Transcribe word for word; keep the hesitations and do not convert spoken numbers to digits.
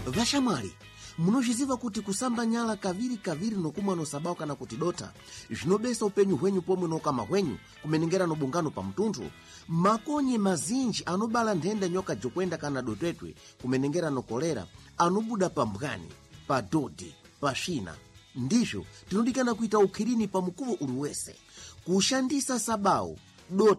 Vashamwali, munoziva kuti kusamba nyala kaviri kaviri nokumwa nosabao kana kuti dota zvinobesa upenyu hwenyu pomwe nokama hwenyu kumenengera nobungano pa mtunthu. Makonye mazinji anobala nthenda nyoka jokwenda kana dotwetwe kumenengera nokolera anobuda pa mbwani, pa dodi, pa shina. Ndizvo tinodikana kuita ukhirini pa mukuvo uliwese kushandisa sabao dota